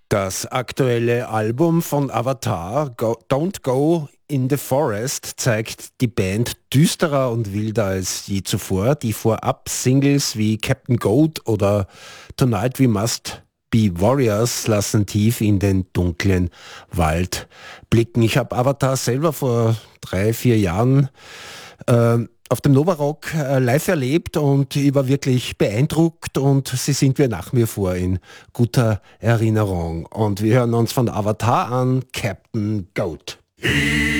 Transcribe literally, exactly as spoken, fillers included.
Das aktuelle Album von Avatar, Go, Don't Go in the Forest, zeigt die Band düsterer und wilder als je zuvor. Die Vorab-Singles wie Captain Goat oder Tonight We Must Be Warriors lassen tief in den dunklen Wald blicken. Ich habe Avatar selber vor drei, vier Jahren äh, auf dem Nova Rock äh, live erlebt und ich war wirklich beeindruckt und sie sind mir nach mir vor in guter Erinnerung. Und wir hören uns von Avatar an, Captain Goat.